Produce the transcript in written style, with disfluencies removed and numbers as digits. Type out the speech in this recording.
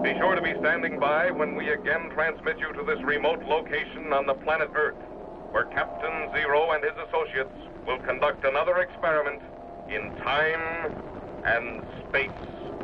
Be sure to be standing by when we again transmit you to this remote location on the planet Earth, where Captain Zero and his associates will conduct another experiment in time and space.